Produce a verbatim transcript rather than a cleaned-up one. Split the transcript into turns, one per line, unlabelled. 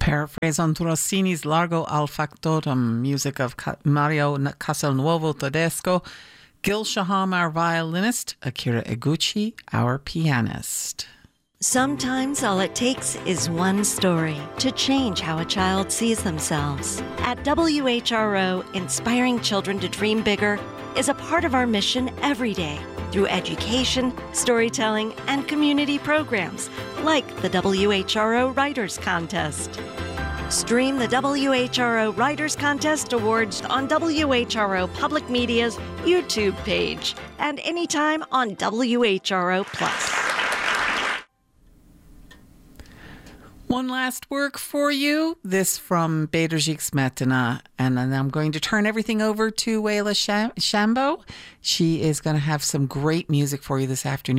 Paraphrase on Rossini's Largo al Factotum, music of Mario Castelnuovo Tedesco, Gil Shaham, our violinist, Akira Iguchi, our pianist.
Sometimes all it takes is one story to change how a child sees themselves. At W H R O, inspiring children to dream bigger is a part of our mission every day through education, storytelling, and community programs like the W H R O Writers Contest. Stream the W H R O Writers Contest Awards on W H R O Public Media's YouTube page and anytime on W H R O Plus.
One last work for you, this from Bedergiks Metana, and then I'm going to turn everything over to Waila Shambo. She is going to have some great music for you this afternoon.